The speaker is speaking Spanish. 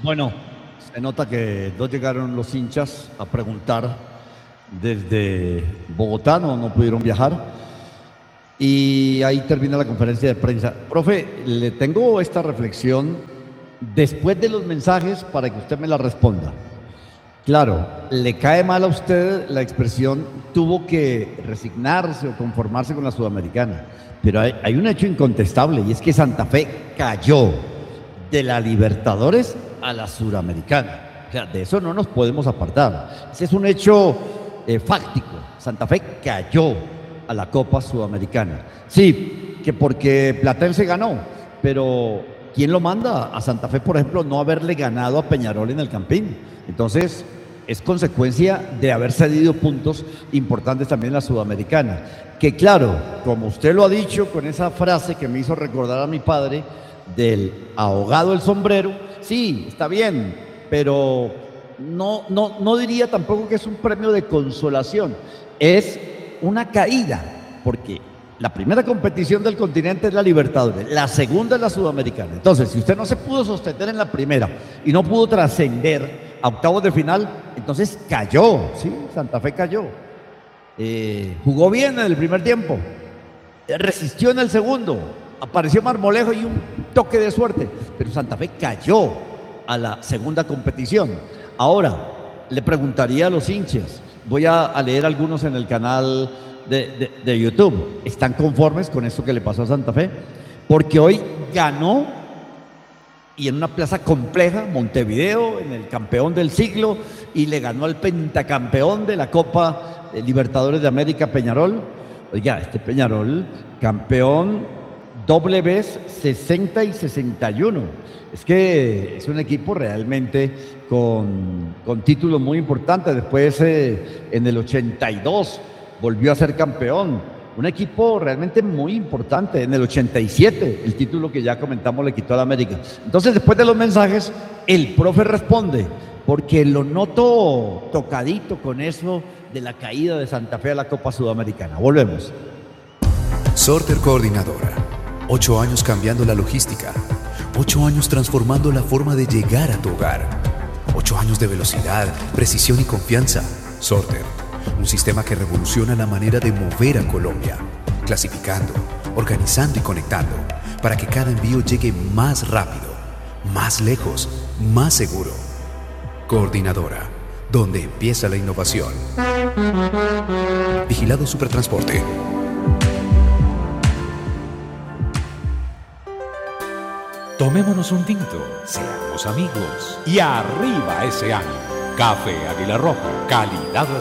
Bueno, se nota que no llegaron los hinchas a preguntar desde Bogotá, no pudieron viajar. Y ahí termina la conferencia de prensa. Profe, le tengo esta reflexión después de los mensajes para que usted me la responda. Claro, le cae mal a usted la expresión tuvo que resignarse o conformarse con la Sudamericana, pero hay un hecho incontestable y es que Santa Fe cayó de la Libertadores a la Suramericana. O sea, de eso no nos podemos apartar. Ese es un hecho fáctico. Santa Fe cayó a la Copa Sudamericana. Sí, que porque Platense ganó, pero ¿quién lo manda a Santa Fe, por ejemplo, no haberle ganado a Peñarol en el Campín? Entonces, es consecuencia de haber cedido puntos importantes también en la Sudamericana. Que claro, como usted lo ha dicho con esa frase que me hizo recordar a mi padre, del ahogado el sombrero, sí, está bien, pero no diría tampoco que es un premio de consolación, es una caída, porque la primera competición del continente es la Libertadores, la segunda es la Sudamericana. Entonces, si usted no se pudo sostener en la primera y no pudo trascender a octavos de final, entonces cayó, ¿sí? Santa Fe cayó. Jugó bien en el primer tiempo, resistió en el segundo, apareció Marmolejo y un toque de suerte, pero Santa Fe cayó a la segunda competición. Ahora, le preguntaría a los hinchas, voy a leer algunos en el canal de YouTube, ¿están conformes con esto que le pasó a Santa Fe? Porque hoy ganó y en una plaza compleja, Montevideo, en el campeón del siglo, y le ganó al pentacampeón de la Copa Libertadores de América, Peñarol. Oiga, este Peñarol, campeón doble vez 60 y 61. Es que es un equipo realmente con títulos muy importantes. Después, en el 82, volvió a ser campeón. Un equipo realmente muy importante. En el 87, el título que ya comentamos le quitó a la América. Entonces, después de los mensajes, el profe responde, porque lo noto tocadito con eso de la caída de Santa Fe a la Copa Sudamericana. Volvemos. Sorter Coordinadora. 8 años cambiando la logística. 8 años transformando la forma de llegar a tu hogar. 8 años de velocidad, precisión y confianza. Sorter. Un sistema que revoluciona la manera de mover a Colombia, clasificando, organizando y conectando, para que cada envío llegue más rápido, más lejos, más seguro. Coordinadora, donde empieza la innovación. Vigilado Supertransporte. Tomémonos un tinto, seamos amigos y arriba ese ánimo. Café Águila Roja, calidad